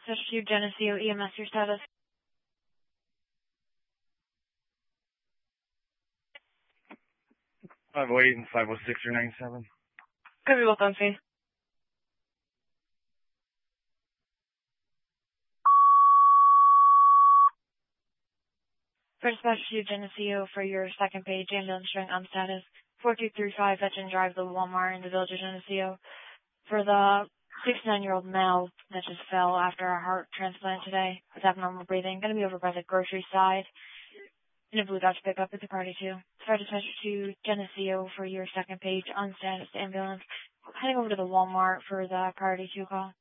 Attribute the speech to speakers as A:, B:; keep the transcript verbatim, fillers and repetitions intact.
A: Dispatch to Geneseo E M S, your status.
B: five oh eight and five oh six or ninety-seven.
A: Could be both on scene. For dispatch to Geneseo for your second page, ambulance showing on status four two three five Veteran Drive, the Walmart in the village of Geneseo. For the sixty-nine-year-old male that just fell after a heart transplant today with abnormal breathing, going to be over by the grocery side in a blue Dodge pickup with a party two. For dispatch to Geneseo for your second page on status ambulance, heading over to the Walmart for the priority two call.